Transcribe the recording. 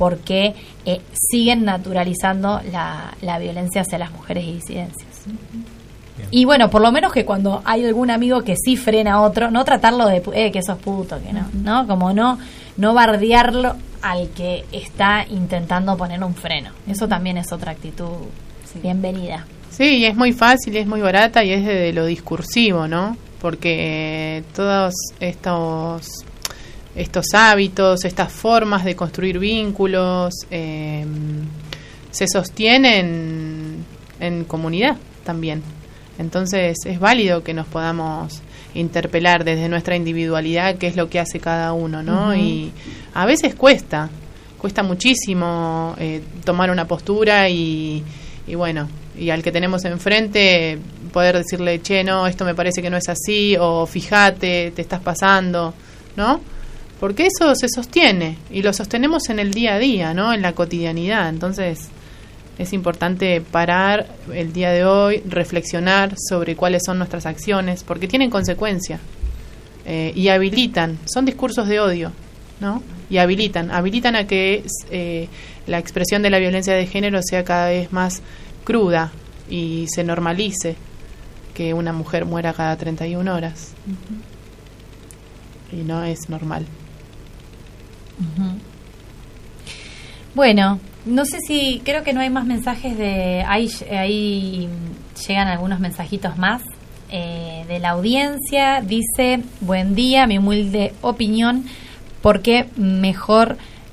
porque siguen naturalizando la violencia hacia las mujeres y disidencias. Y bueno, por lo menos que cuando hay algún amigo que sí frena a otro, no tratarlo de que sos puto, que no, como no bardearlo al que está intentando poner un freno. Eso también es otra actitud bienvenida. Sí, y es muy fácil, es muy barata y es de lo discursivo, ¿no? Porque todos estos hábitos, estas formas de construir vínculos se sostienen en comunidad también. Entonces es válido que nos podamos interpelar desde nuestra individualidad qué es lo que hace cada uno, ¿no? Uh-huh. Y a veces cuesta muchísimo tomar una postura y bueno, y al que tenemos enfrente poder decirle, che, no, esto me parece que no es así, o fíjate, te estás pasando, ¿no? Porque eso se sostiene y lo sostenemos en el día a día, ¿no? En la cotidianidad. Entonces es importante parar el día de hoy, reflexionar sobre cuáles son nuestras acciones, porque tienen consecuencia y habilitan, son discursos de odio, ¿no? Y habilitan a que la expresión de la violencia de género sea cada vez más cruda y se normalice que una mujer muera cada 31 horas. Uh-huh. Y no es normal. Uh-huh. Bueno, no sé si, creo que no hay más mensajes ahí llegan algunos mensajitos más de la audiencia. Dice, buen día, mi humilde opinión, porque mejor